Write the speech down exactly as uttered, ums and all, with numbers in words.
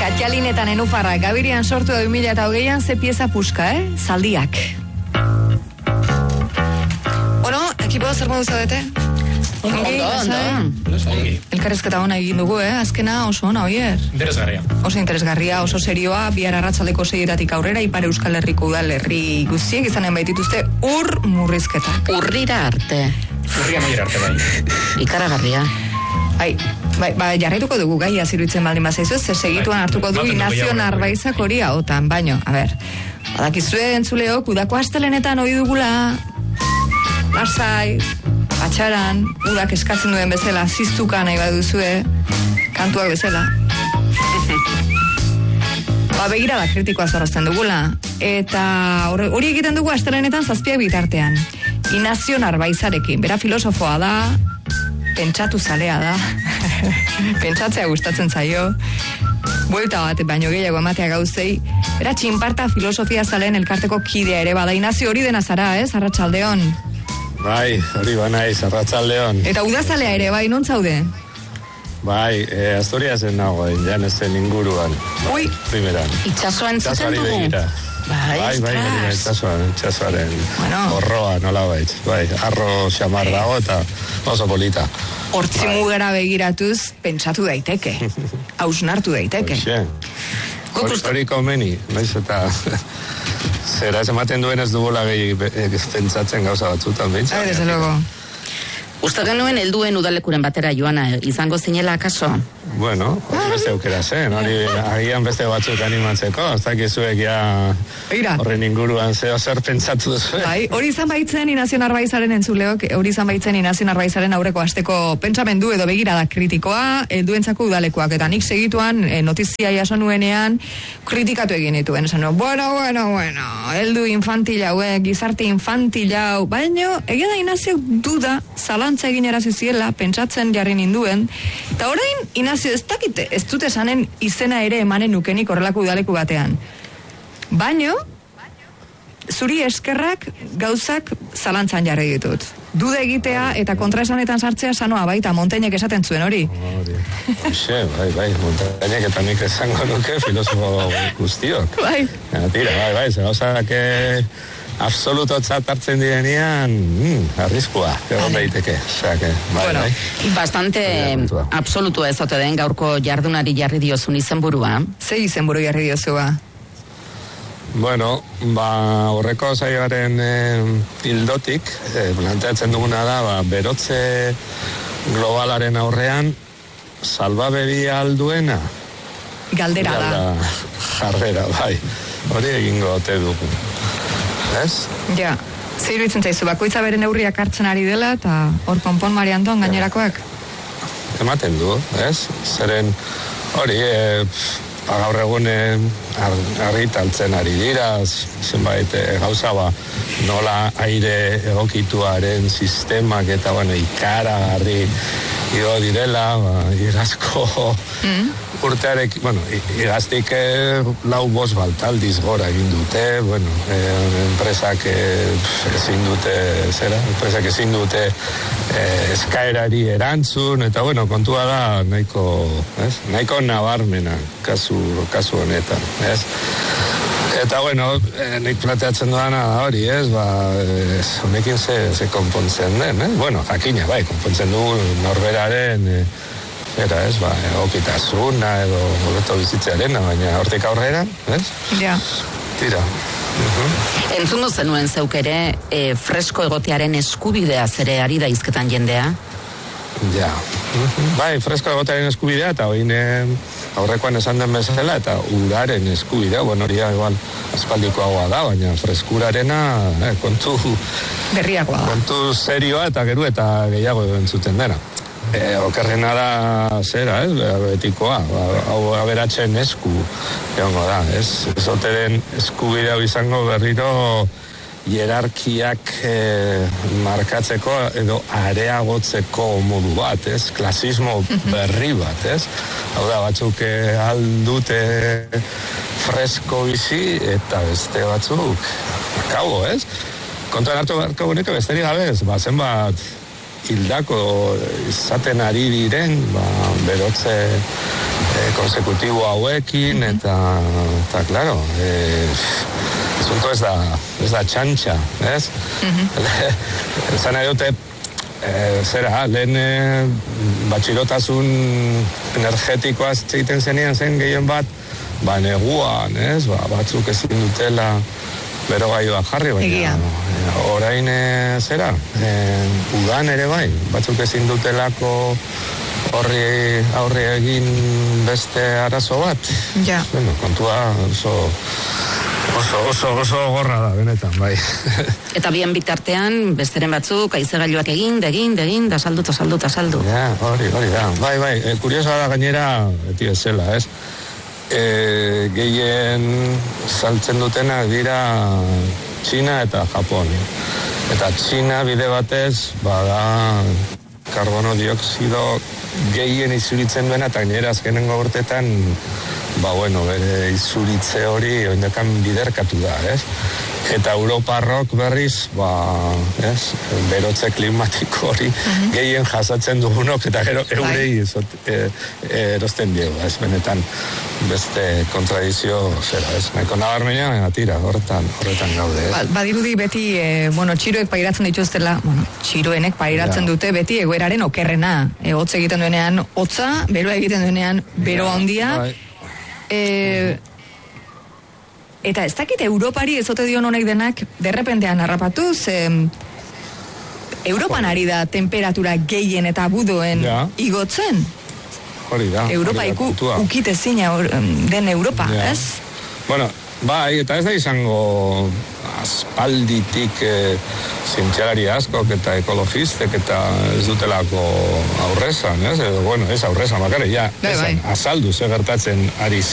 Katjalin eta Nenufarra, Gabirian sortu da bi mila hogeian ze pieza puska, eh? Zaldiak. Bueno, ekipo zer modu zaudete? Ongi, ongi. Elkarrezketa ona egin dugu, eh? Azkena oso ona, oier. Interesgarria. Oso interesgarria, oso serioa, bihar arratsaldeko seietatik aurrera, Ipar Euskal Herriko udalerri guztiek izanen baitituzte ur murrizketak. Urrira arte. Urria maiera arte bai. Ikaragarria. Bai, bai, ba, jarraituko dugu gaia ziruditzen baldin bazaizu, ze segituan hartuko du Inazio Narbaizak hori ahotan, baino, a ber, badakizue entzuleok, udako astelenetan hori dugula, lasai, atxaran, udak eskatzen duen bezala, ziztuka nahi baduzue, kantuak bezala. Ba, begirada kritikoa zorrozten dugula, eta hori egiten dugu astelenetan zazpiak bitartean. Inazio Narbaizarekin, bera filosofoa da, pentsatu zalea da, pentsatzea gustatzen zaio, buelta bat baino gehiago ematea gauzei, bera txinparta filosofia zaleen elkarteko kidea ere bada. Inazio, hori dena zara, ez, arratsaldeon? Bai, hori banaiz, arratsaldeon. Eta udazalea ere, bai, non zaude? Bai, eh, Asturiasen nagoen, janezen inguruan. Ui. Primeran. Itxasoa entzuten dugu. Bai, bai, bai, itxasoaren, itxasoaren bueno. Horroa, nola baitz. Bai, arro xamar dago eta oso polita. Hortzi bai. Mugara begiratuz, pentsatu daiteke. Hausnartu daiteke. Hori, hori komeni, naiz eta zera ez ematen duen ez dugula gehi pentsatzen gauza batzutan behintzen. Hai, desde luego. Uste genuen helduen udalekuren batera joana, izango zinela akaso? Bueno, hori beste aukera zen, hori agian beste batzuk animatzeko, ez dakizuek ja horren inguruan zeo zer pentsatu duzu. Bai, hori izan baitzen Inazio Narbaizaren entzuleok, hori izan baitzen Inazio Narbaizaren aurreko asteko pentsamendu edo begirada kritikoa, helduentzako udalekuak, eta nik segituan e, notizia jaso nuenean kritikatu egin dituen, esan, bueno, bueno, bueno, heldu infantil hauek, gizarte infantil hau, baino, egia da Inazio duda, zalantza egin eraziziela, pentsatzen jarri ninduen, eta orain Inazio ez dakite, ez dute esanen izena ere emanen nukenik horrelako udaleku batean. Baino, zuri eskerrak gauzak zalantzan jarri ditut. Duda egitea eta kontraesanetan sartzea sanoa baita, Montainek esaten zuen hori. Hori, bai, bai, Montainek eta nik esango nuke filosofo guztiok. Bai. Ja, tira, bai, bai, ze gauzak absolutotzat hartzen direnean, mm, arriskua, egon daiteke. Osea, que, bai, bueno, bai. Bastante absolutua ez ote den gaurko jardunari jarri diozun izenburua. Ze izenburu jarri diozua? Bueno, ba, horreko saioaren eh, hildotik, eh, planteatzen duguna da, ba, berotze globalaren aurrean, salbabebi alduena? Galdera da. Jarrera, bai. Hori egingo ote dugu. Ez? Ja, zeiru itzen zaizu, bakoitza bere neurriak hartzen ari dela, eta hor konpon Marianton gainerakoak? Ematen du, ez? Zeren hori, e, gaur egun argitaltzen ari dira, zenbait e, gauza ba, nola aire egokituaren sistemak eta bueno, ikaragarri igo direla, ba, irazko mm. urtearek, bueno, igaztik eh, lau bos baltaldiz gora egin dute, bueno, eh, enpresak eh, ezin dute, zera, enpresak ezin dute eh, eskaerari erantzun, eta bueno, kontua da nahiko, ez? Nahiko nabarmena kasu, kasu honetan, ez? Eta bueno, eh, nik planteatzen duana hori, ez, ba, ez, honekin ze, ze konpontzen den, eh? Bueno, jakina, bai, konpontzen du norberaren, eh, era, ez, ba, egokitasuna edo hobeto bizitzearena, baina hortik aurrera, ez? Ja. Tira. Uh-huh. Entzungo zenuen zeuk ere, e, fresko egotearen eskubidea zere ari da hizketan jendea? Ja. Uh-huh. Bai, fresko egotearen eskubidea, eta oin aurrekoan esan den bezala, eta uraren eskubidea, bueno, hori igual aspaldikoagoa da, baina freskurarena eh, kontu berriagoa da. Kontu serioa eta geru eta gehiago entzuten dena. E, okerrena da zera, ez, betikoa, hau aberatzen esku egongo da, ez, ez ote den eskubidea izango berriro hierarkiak e, markatzeko edo areagotzeko modu bat, ez, klasismo berri bat, ez, hau da, batzuk aldute fresko bizi eta beste batzuk akabo, ez, kontuan hartu beharko guneke besterik gabe, ez, ba, zenbat hildako izaten ari diren, ba, berotze e, konsekutibo hauekin, mm-hmm. eta, eta, klaro, e, asunto ez da, ez da txantxa, ez? Mm-hmm. Zan nahi dute, e, zera, lehen e, batxilotasun energetikoaz egiten zenien zen gehien bat, ba, neguan, ez? Ba, batzuk ezin dutela berogailua jarri, baina orain e, zera, e, udan ere bai, batzuk ezin dutelako horri aurre egin beste arazo bat. Ja. Bueno, kontua oso, oso, oso, oso gorra da, benetan, bai. Eta bien bitartean, besteren batzuk, aizegailuak egin, degin, degin, da saldu, da saldu, da saldu. Ja, hori, hori da. Bai, bai, e, kuriosa da gainera, beti bezala, ez? E, gehien saltzen dutena dira Txina eta Japon. Eta Txina bide batez, bada karbono dioksido gehien izuritzen duena, eta gainera azkenengo urtetan, ba bueno, bere izuritze hori oindekan biderkatu da, ez? Eta Europarrok berriz, ba, ez, berotze klimatiko hori uh-huh. gehien jasatzen dugunok, eta gero eurei ezot, e, e, erosten diegu, ez, benetan beste kontradizio zera, ez, nahiko nabarmena, baina tira, horretan, horretan gaude, ez. Ba, badirudi beti, e, bueno, txiroek pairatzen dituztela, bueno, txiroenek pairatzen ja. dute beti egoeraren okerrena, e, hotz egiten duenean hotza, beroa egiten duenean bero handia, ja, e, eta ez dakit Europari ezote dion honek denak derrepentean harrapatuz, eh, Europan ari da temperatura gehien eta budoen ja. igotzen. Hori da. Europa iku ukitezina den Europa, ja. ez? Bueno, bai, eta ez da izango aspalditik eh, zientzialari askok eta ekologistek eta ez dutelako aurrezan, ez? Edo, bueno, ez aurrezan, bakare, ja, bai, bai. azaldu ze gertatzen ari